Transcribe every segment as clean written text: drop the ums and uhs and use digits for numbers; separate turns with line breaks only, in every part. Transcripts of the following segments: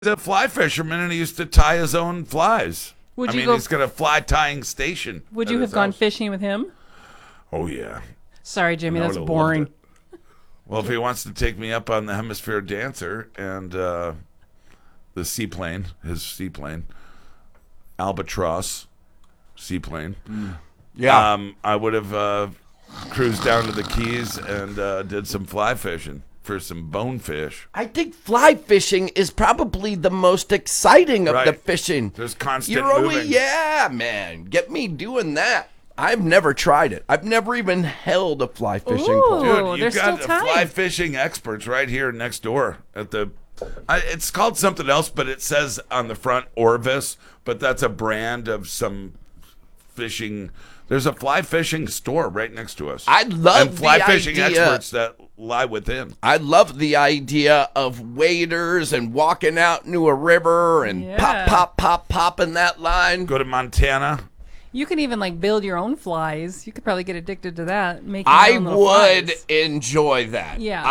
a fly fisherman, and he used to tie his own flies. He's got a fly tying station.
Would you have gone fishing with him?
Oh, yeah.
Sorry, Jimmy, that's boring.
Well, if he wants to take me up on the Hemisphere Dancer and the seaplane, his seaplane, Albatross seaplane, I would have cruised down to the Keys and did some fly fishing for some bonefish.
I think fly fishing is probably the most exciting of the fishing.
There's constant moving.
Yeah, man. Get me doing that. I've never tried it. I've never even held a fly fishing pole.
Dude, you've got the fly fishing experts right here next door at the... it's called something else, but it says on the front Orvis, but that's a brand of some fishing... There's a fly fishing store right next to us.
I love
and fly fishing experts that lie within.
I love the idea of waders and walking out into a river and popping that line.
Go to Montana.
You can even build your own flies. You could probably get addicted to that.
I would enjoy that.
Yeah.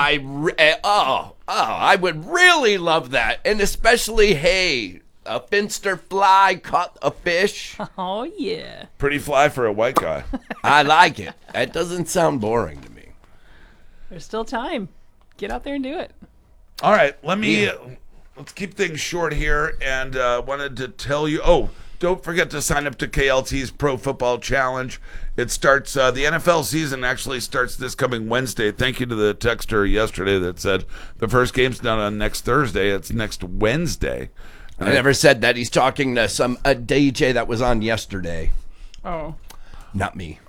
I would really love that, and especially a finster fly caught a fish.
Oh, yeah.
Pretty fly for a white guy.
I like it. That doesn't sound boring to me.
There's still time. Get out there and do it.
All right. Let's keep things short here. And wanted to tell you, don't forget to sign up to KLT's Pro Football Challenge. It starts, the NFL season actually starts this coming Wednesday. Thank you to the texter yesterday that said the first game's not on next Thursday. It's next Wednesday.
I never said that. He's talking to some DJ that was on yesterday.
Oh.
Not me.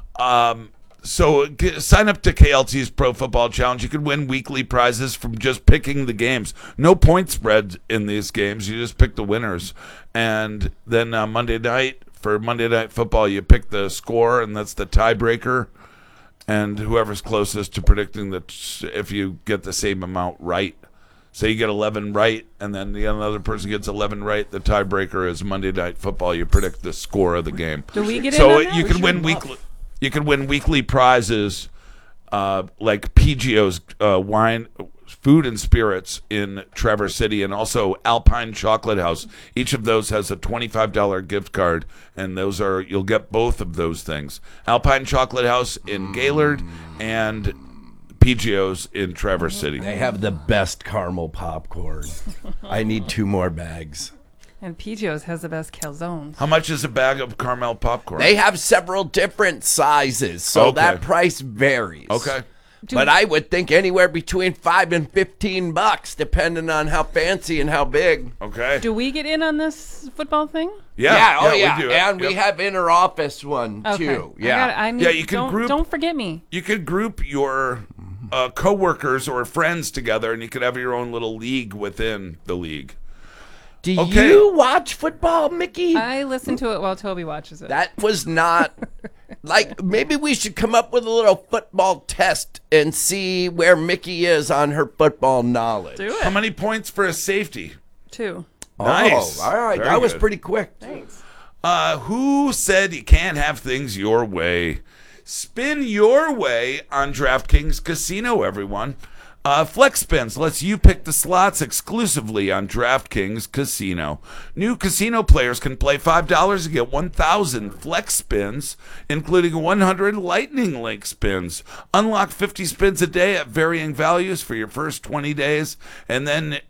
So sign up to KLT's Pro Football Challenge. You can win weekly prizes from just picking the games. No point spread in these games. You just pick the winners. And then Monday night, for Monday Night Football, you pick the score, and that's the tiebreaker. And whoever's closest to predicting if you get the same amount right. Say you get 11 right, and then the other person gets 11 right. The tiebreaker is Monday Night Football. You predict the score of the game.
Do we get in on that?
You can win weekly. You can win weekly prizes like PGO's wine, food and spirits in Traverse City, and also Alpine Chocolate House. Each of those has a $25 gift card, and you'll get both of those things. Alpine Chocolate House in Gaylord and PGO's in Traverse City.
They have the best caramel popcorn. I need 2 more bags.
And PGO's has the best calzones.
How much is a bag of caramel popcorn?
They have several different sizes, so that price varies.
Okay.
But I would think anywhere between $5 and $15, depending on how fancy and how big.
Okay.
Do we get in on this football thing?
Yeah.
Yeah.
We do.
And we have inter-office one, too.
Yeah.
You can group.
Don't forget me.
You could group your coworkers or friends together, and you could have your own little league within the league.
Do you watch football, Mickey?
I listen to it while Toby watches it.
That was not... maybe we should come up with a little football test and see where Mickey is on her football knowledge.
Do it.
How many points for a safety?
2.
Nice.
Oh, all right.
Very
that was
good.
pretty quick.
Thanks.
Who said you can't have things your way? Spin your way on DraftKings Casino, everyone. Flex Spins lets you pick the slots exclusively on DraftKings Casino. New casino players can play $5 and get 1,000 Flex Spins, including 100 Lightning Link spins. Unlock 50 spins a day at varying values for your first 20 days, and then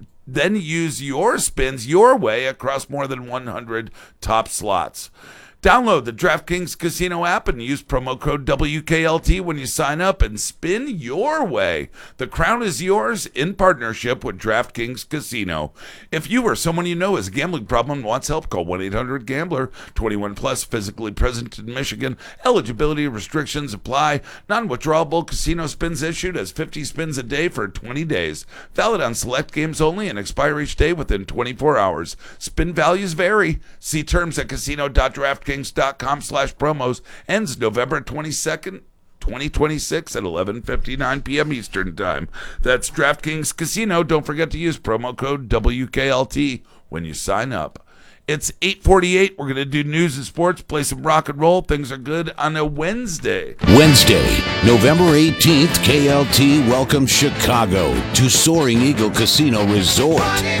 use your spins your way across more than 100 top slots. Download the DraftKings Casino app and use promo code WKLT when you sign up and spin your way. The crown is yours in partnership with DraftKings Casino. If you or someone you know has a gambling problem and wants help, call 1-800-GAMBLER. 21 plus, physically present in Michigan. Eligibility restrictions apply. Non-withdrawable casino spins issued as 50 spins a day for 20 days. Valid on select games only and expire each day within 24 hours. Spin values vary. See terms at casino.draftkings.com/promos. Ends November 22nd, 2026 at 11:59 p.m. Eastern Time. That's DraftKings Casino. Don't forget to use promo code WKLT when you sign up. It's 8:48. We're going to do news and sports, play some rock and roll. Things are good on a Wednesday.
Wednesday, November 18th, KLT welcomes Chicago to Soaring Eagle Casino Resort.